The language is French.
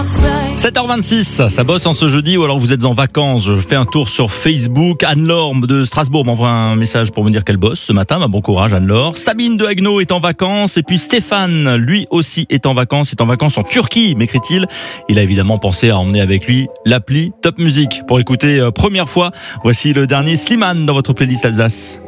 7h26, ça bosse en ce jeudi ou alors vous êtes en vacances. Je fais un tour sur Facebook. Anne-Laure de Strasbourg m'envoie un message pour me dire qu'elle bosse ce matin. Bon courage Anne-Laure. Sabine de Haguenau est en vacances et puis Stéphane, lui aussi est en vacances. Il est en vacances en Turquie, m'écrit-il. Il a évidemment pensé à emmener avec lui l'appli Top Music pour écouter première fois. Voici le dernier Slimane dans votre playlist Alsace.